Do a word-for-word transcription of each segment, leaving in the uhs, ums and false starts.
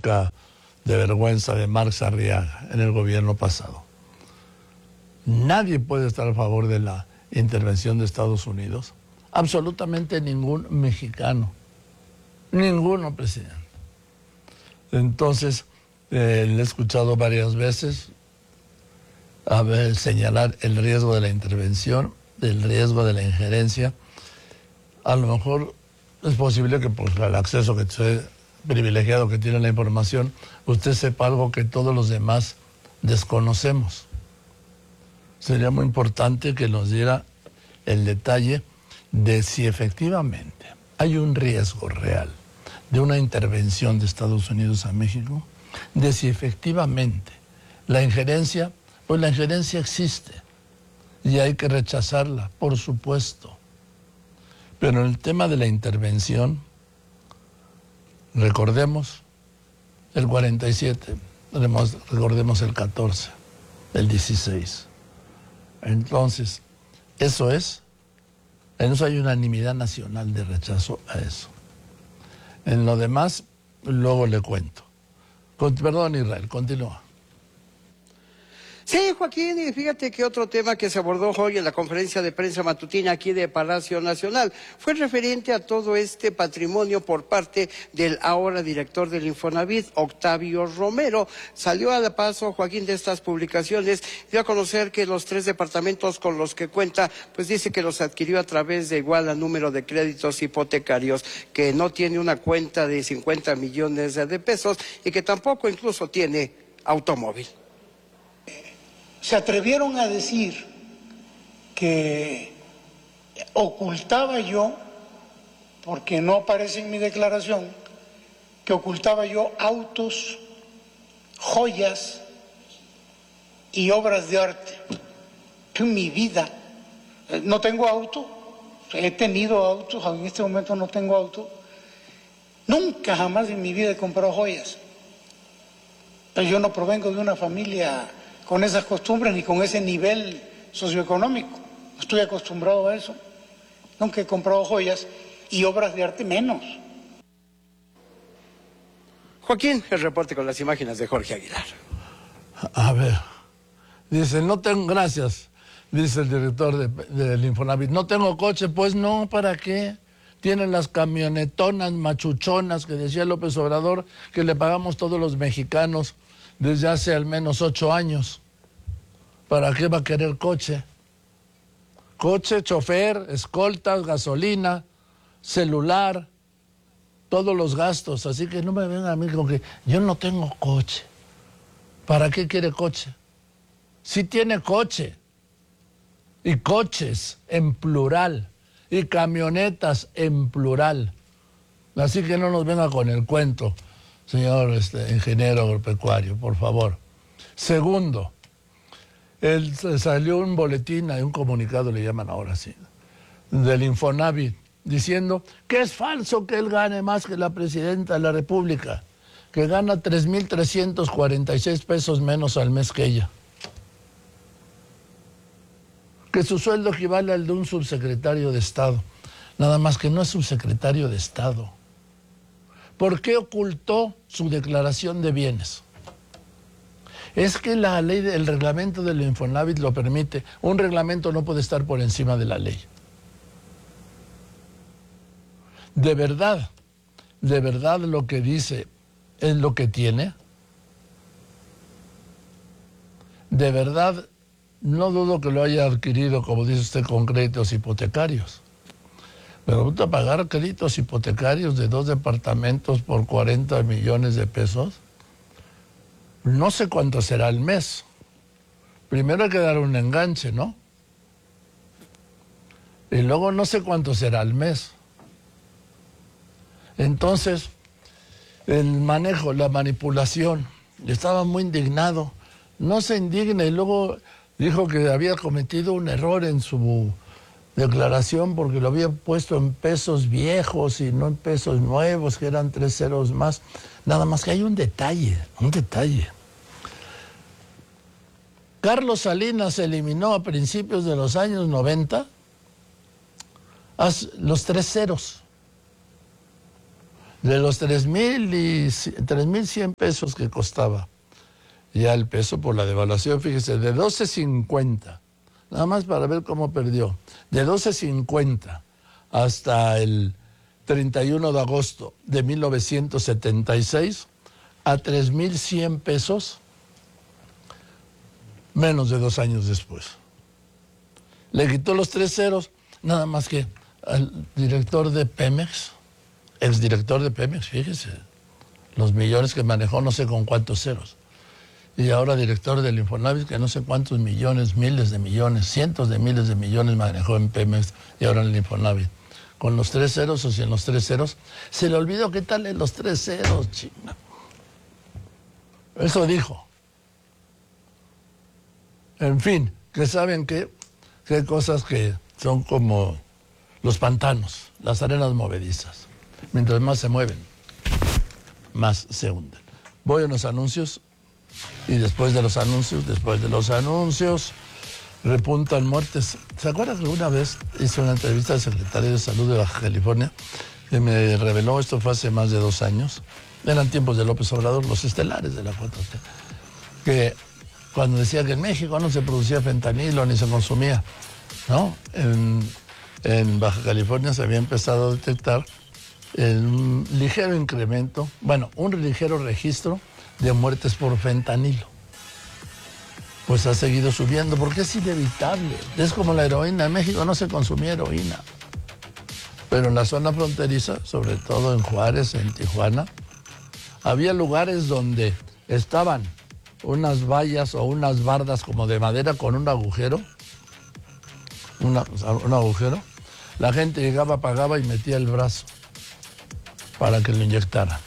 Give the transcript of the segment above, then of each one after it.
época de vergüenza de Marx Arriaga en el gobierno pasado. Nadie puede estar a favor de la intervención de Estados Unidos. Absolutamente ningún mexicano. Ninguno, presidente. Entonces, eh, le he escuchado varias veces a ver, señalar el riesgo de la intervención, el riesgo de la injerencia. A lo mejor es posible que por el acceso que usted, privilegiado que tiene a la información, usted sepa algo que todos los demás desconocemos. Sería muy importante que nos diera el detalle de si efectivamente hay un riesgo real de una intervención de Estados Unidos a México, de si efectivamente la injerencia, pues la injerencia existe y hay que rechazarla, por supuesto. Pero en el tema de la intervención, recordemos el cuarenta y siete, recordemos el catorce, el dieciséis. Entonces, eso es, en eso hay unanimidad nacional de rechazo a eso. En lo demás, luego le cuento. Con, perdón, Israel, continúa. Sí, Joaquín, y fíjate que otro tema que se abordó hoy en la conferencia de prensa matutina aquí de Palacio Nacional fue referente a todo este patrimonio por parte del ahora director del Infonavit, Octavio Romero. Salió a la paso, Joaquín, de estas publicaciones, dio a conocer que los tres departamentos con los que cuenta, pues dice que los adquirió a través de igual a número de créditos hipotecarios, que no tiene una cuenta de cincuenta millones de pesos y que tampoco incluso tiene automóvil. Se atrevieron a decir que ocultaba yo, porque no aparece en mi declaración, que ocultaba yo autos, joyas y obras de arte. En mi vida no tengo auto, he tenido autos, en este momento no tengo auto. Nunca jamás en mi vida he comprado joyas. Pero yo no provengo de una familia con esas costumbres ni con ese nivel socioeconómico. No estoy acostumbrado a eso. Nunca he comprado joyas y obras de arte menos. Joaquín, el reporte con las imágenes de Jorge Aguilar. A ver, dice, no tengo, gracias, dice el director de, del Infonavit, no tengo coche, pues no, ¿para qué? Tienen las camionetonas machuchonas que decía López Obrador que le pagamos todos los mexicanos desde hace al menos ocho años. ¿Para qué va a querer coche? Coche, chofer, escoltas, gasolina, celular, todos los gastos. Así que no me vengan a mí con que yo no tengo coche. ¿Para qué quiere coche? Sí tiene coche. Y coches en plural. Y camionetas en plural. Así que no nos venga con el cuento, señor este, ingeniero agropecuario, por favor. Segundo, el, salió un boletín, hay un comunicado, le llaman ahora sí, del Infonavit, diciendo que es falso que él gane más que la presidenta de la República, que gana tres mil trescientos cuarenta y seis pesos menos al mes que ella. Que su sueldo equivale al de un subsecretario de Estado. Nada más que no es subsecretario de Estado. ¿Por qué ocultó su declaración de bienes? Es que la ley, el reglamento del Infonavit lo permite. Un reglamento no puede estar por encima de la ley. De verdad, de verdad lo que dice es lo que tiene. De verdad, no dudo que lo haya adquirido, como dice usted, con créditos hipotecarios. Pero gusta pagar créditos hipotecarios de dos departamentos por cuarenta millones de pesos. No sé cuánto será al mes. Primero hay que dar un enganche, ¿no? Y luego no sé cuánto será al mes. Entonces, el manejo, la manipulación, estaba muy indignado. No se indigne y luego dijo que había cometido un error en su declaración porque lo había puesto en pesos viejos y no en pesos nuevos, que eran tres ceros más. Nada más que hay un detalle, un detalle. Carlos Salinas eliminó a principios de los años noventa los tres ceros. De los tres mil cien pesos que costaba ya el peso por la devaluación, fíjese, de doce cincuenta, nada más para ver cómo perdió, de doce cincuenta hasta el treinta y uno de agosto de mil novecientos setenta y seis a tres mil cien pesos menos de dos años después. Le quitó los tres ceros, nada más que al director de Pemex, exdirector de Pemex, fíjese, los millones que manejó no sé con cuántos ceros. Y ahora director del Infonavit, que no sé cuántos millones, miles de millones, cientos de miles de millones manejó en Pemex y ahora en el Infonavit. Con los tres ceros o sin los tres ceros, se le olvidó quitarle los tres ceros, chinga. Eso dijo. En fin, que saben que, que hay cosas que son como los pantanos, las arenas movedizas. Mientras más se mueven, más se hunden. Voy a unos anuncios y después de los anuncios, después de los anuncios, repuntan muertes. ¿Se acuerdan que una vez hice una entrevista al secretario de Salud de Baja California que me reveló, esto fue hace más de dos años, eran tiempos de López Obrador, los estelares de la cuatro T, que cuando decía que en México no se producía fentanilo ni se consumía, ¿no? En, en Baja California se había empezado a detectar un ligero incremento, bueno, un ligero registro de muertes por fentanilo. Pues ha seguido subiendo porque es inevitable. Es como la heroína. En México no se consumía heroína. Pero en la zona fronteriza, sobre todo en Juárez, en Tijuana, había lugares donde estaban unas vallas o unas bardas como de madera con un agujero. Una, un agujero. La gente llegaba, pagaba y metía el brazo para que lo inyectaran.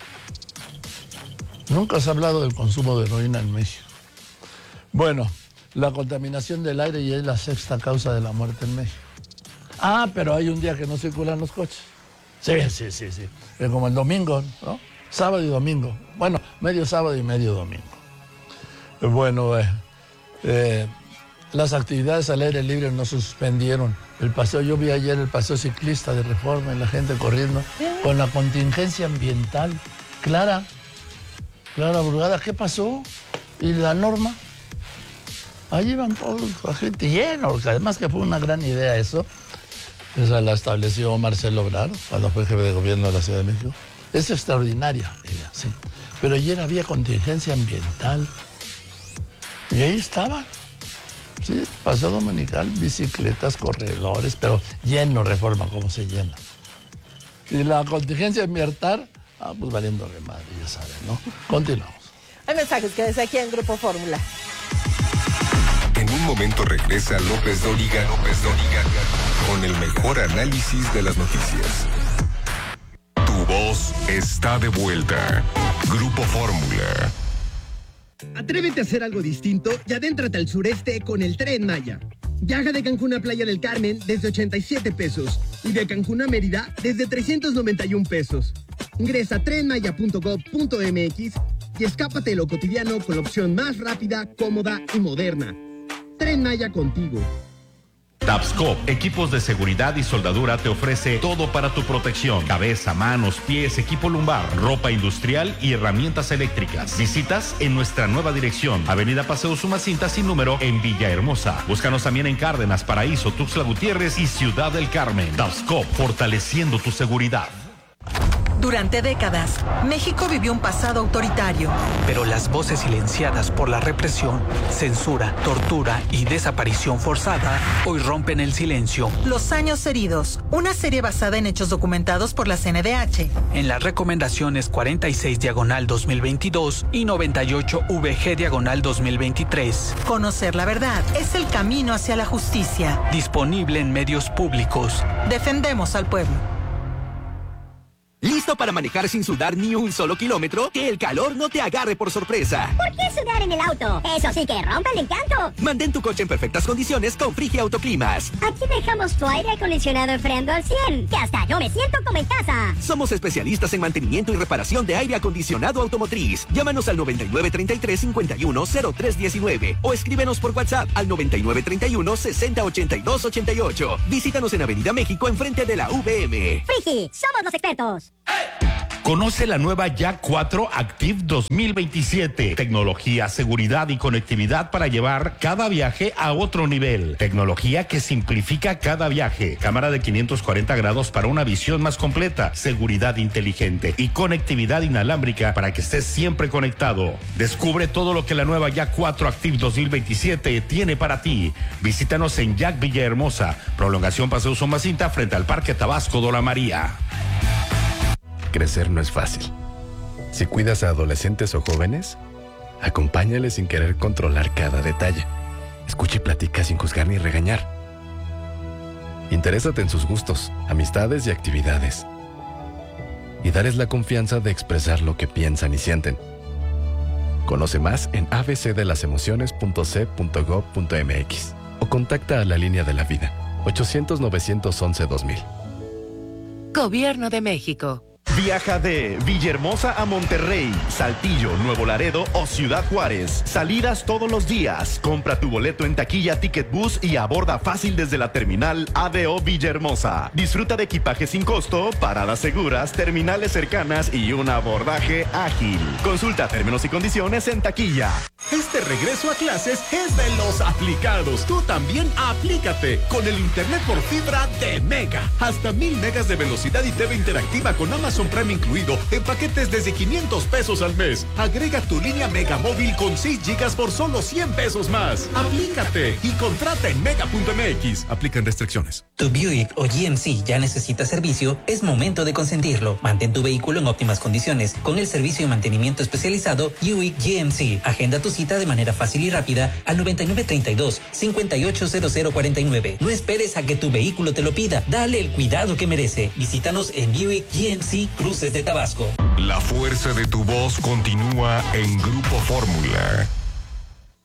Nunca se ha hablado del consumo de heroína en México. Bueno, la contaminación del aire ya es la sexta causa de la muerte en México. Ah, pero hay un día que no circulan los coches. Sí, sí, sí, sí. Es como el domingo, ¿no? Sábado y domingo. Bueno, medio sábado y medio domingo. Bueno, eh, eh, las actividades al aire libre no se suspendieron. El paseo, yo vi ayer el paseo ciclista de Reforma y la gente corriendo con la contingencia ambiental. Clara, Clara Brugada, ¿qué pasó? ¿Y la norma? Ahí iban todos, la gente llena, porque además que fue una gran idea eso. Esa la estableció Marcelo Ebrard cuando fue jefe de gobierno de la Ciudad de México. Es extraordinaria idea, sí. Pero ayer había contingencia ambiental. Y ahí estaban. Sí, paseo dominical, bicicletas, corredores, pero lleno Reforma, como se llena. Y la contingencia ambiental, ah, pues valiendo de madre, ya saben, ¿no? Continuamos. Hay mensajes que desde aquí en Grupo Fórmula. En un momento regresa López Dóriga, López Dóriga, con el mejor análisis de las noticias. Tu voz está de vuelta. Grupo Fórmula. Atrévete a hacer algo distinto y adéntrate al sureste con el Tren Maya. Viaja de Cancún a Playa del Carmen desde ochenta y siete pesos y de Cancún a Mérida desde trescientos noventa y un pesos. Ingresa a tren maya punto gob punto m x y escápate de lo cotidiano con la opción más rápida, cómoda y moderna. Tren Maya contigo. Tapscop, equipos de seguridad y soldadura, te ofrece todo para tu protección: cabeza, manos, pies, equipo lumbar, ropa industrial y herramientas eléctricas. Visitas en nuestra nueva dirección, Avenida Paseo Sumacinta sin número en Villahermosa. Búscanos también en Cárdenas, Paraíso, Tuxtla Gutiérrez y Ciudad del Carmen. Tapscop, fortaleciendo tu seguridad. Durante décadas, México vivió un pasado autoritario. Pero las voces silenciadas por la represión, censura, tortura y desaparición forzada hoy rompen el silencio. Los años heridos, una serie basada en hechos documentados por la C N D H. En las recomendaciones cuarenta y seis diagonal dos mil veintidós y noventa y ocho V G diagonal dos mil veintitrés. Conocer la verdad es el camino hacia la justicia. Disponible en medios públicos. Defendemos al pueblo. ¿Listo para manejar sin sudar ni un solo kilómetro? Que el calor no te agarre por sorpresa. ¿Por qué sudar en el auto? Eso sí que rompe el encanto. Mantén tu coche en perfectas condiciones con Frigia Autoclimas. Aquí dejamos tu aire acondicionado enfriando al cien, que hasta yo me siento como en casa. Somos especialistas en mantenimiento y reparación de aire acondicionado automotriz. Llámanos al noventa y nueve treinta y tres cincuenta y uno cero tres diecinueve o escríbenos por WhatsApp al noventa y nueve treinta y uno sesenta ochenta y dos ochenta y ocho. Visítanos en Avenida México enfrente de la U V M. Frigi, somos los expertos. ¡Hey! Conoce la nueva Yak cuatro Active dos mil veintisiete. Tecnología, seguridad y conectividad para llevar cada viaje a otro nivel. Tecnología que simplifica cada viaje. Cámara de quinientos cuarenta grados para una visión más completa. Seguridad inteligente y conectividad inalámbrica para que estés siempre conectado. Descubre todo lo que la nueva Yak cuatro Active dos mil veintisiete tiene para ti. Visítanos en Yak Villahermosa. Prolongación Paseo Somacinta frente al Parque Tabasco Dora María. Crecer no es fácil. Si cuidas a adolescentes o jóvenes, acompáñales sin querer controlar cada detalle. Escucha y platica sin juzgar ni regañar. Interésate en sus gustos, amistades y actividades. Y darles la confianza de expresar lo que piensan y sienten. Conoce más en a b c de las emociones punto c punto gob punto m x o contacta a la línea de la vida ochocientos, novecientos once, dos mil. Gobierno de México. Viaja de Villahermosa a Monterrey, Saltillo, Nuevo Laredo o Ciudad Juárez. Salidas todos los días. Compra tu boleto en taquilla Ticket Bus y aborda fácil desde la terminal A D O Villahermosa. Disfruta de equipaje sin costo, paradas seguras, terminales cercanas y un abordaje ágil. Consulta términos y condiciones en taquilla. Este regreso a clases es de los aplicados. Tú también aplícate con el internet por fibra de Mega. Hasta mil megas de velocidad y T V interactiva con Amazon Prime incluido en paquetes desde quinientos pesos al mes. Agrega tu línea Mega Móvil con seis gigas por solo cien pesos más. Aplícate y contrata en mega punto m x. Aplican restricciones. Tu Buick o G M C ya necesita servicio, es momento de consentirlo. Mantén tu vehículo en óptimas condiciones con el servicio de mantenimiento especializado Buick G M C. Agenda tu cita de manera fácil y rápida al noventa y nueve treinta y dos, cincuenta y ocho cero cero cuarenta y nueve. No esperes a que tu vehículo te lo pida. Dale el cuidado que merece. Visítanos en Buick G M C Cruces de Tabasco. La fuerza de tu voz continúa en Grupo Fórmula.